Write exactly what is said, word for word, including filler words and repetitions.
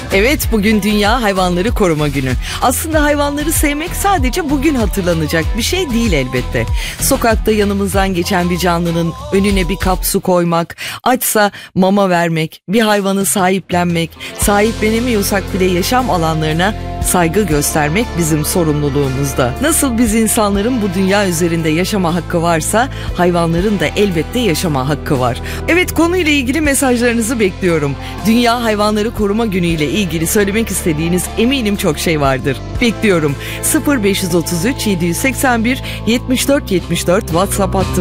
Evet, bugün Dünya Hayvanları Koruma Günü. Aslında hayvanları sevmek sadece bugün hatırlanacak bir şey değil elbette. Sokakta yanımızdan geçen bir canlının önüne bir kap su koymak, açsa mama vermek, bir hayvanı sahiplenmek, sahiplenemiyorsak bile yaşam alanlarına saygı göstermek bizim sorumluluğumuzda. Nasıl biz insanların bu dünya üzerinde yaşama hakkı varsa hayvanların da elbette yaşama hakkı var. Evet, konuyla ilgili mesajlarınızı bekliyorum. Dünya Hayvanları Koruma Günü ile ilgili söylemek istediğiniz eminim çok şey vardır. Bekliyorum. sıfır beş otuz üç yedi seksen bir yetmiş dört yetmiş dört WhatsApp hattı.